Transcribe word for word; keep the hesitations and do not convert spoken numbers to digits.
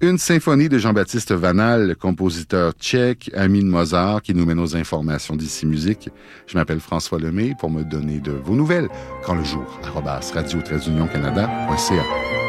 Une symphonie de Jean-Baptiste Vanal, compositeur tchèque, ami de Mozart, qui nous mène aux informations d'Ici Musique. Je m'appelle François Lemay pour me donner de vos nouvelles. Quand le jour, arobase radio-union-canada point c a.